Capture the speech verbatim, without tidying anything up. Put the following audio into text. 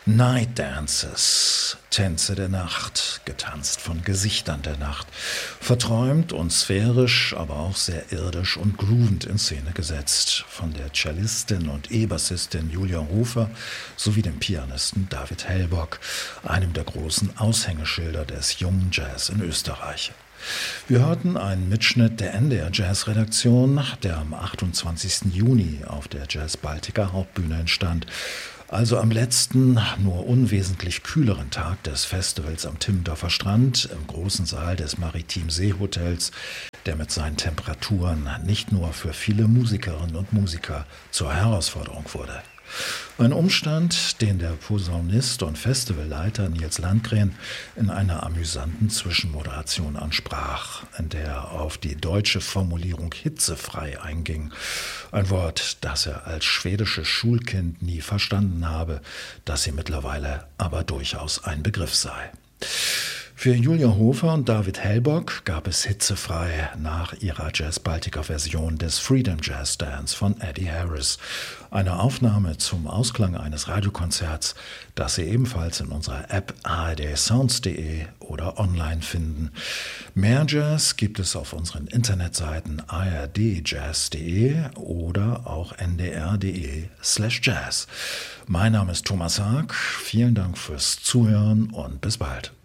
Night Dances, Tänze der Nacht, getanzt von Gesichtern der Nacht, verträumt und sphärisch, aber auch sehr irdisch und groovend in Szene gesetzt von der Cellistin und E-Bassistin Julia Hofer sowie dem Pianisten David Hellbock, einem der großen Aushängeschilder des jungen Jazz in Österreich. Wir hörten einen Mitschnitt der N D R Jazz-Redaktion, der am achtundzwanzigsten Juni auf der Jazz Baltica Hauptbühne entstand, also am letzten, nur unwesentlich kühleren Tag des Festivals am Timmendorfer Strand im großen Saal des Maritim Seehotels, der mit seinen Temperaturen nicht nur für viele Musikerinnen und Musiker zur Herausforderung wurde. Ein Umstand, den der Posaunist und Festivalleiter Nils Landgren in einer amüsanten Zwischenmoderation ansprach, in der er auf die deutsche Formulierung hitzefrei einging. Ein Wort, das er als schwedisches Schulkind nie verstanden habe, das ihm mittlerweile aber durchaus ein Begriff sei. Für Julia Hofer und David Hellbock gab es hitzefrei nach ihrer Jazz-Baltica-Version des Freedom Jazz Dance von Eddie Harris, eine Aufnahme zum Ausklang eines Radiokonzerts, das Sie ebenfalls in unserer App a r d sounds punkt d e oder online finden. Mehr Jazz gibt es auf unseren Internetseiten a r d jazz punkt d e oder auch n d r punkt d e slash jazz. Mein Name ist Thomas Haag, vielen Dank fürs Zuhören und bis bald.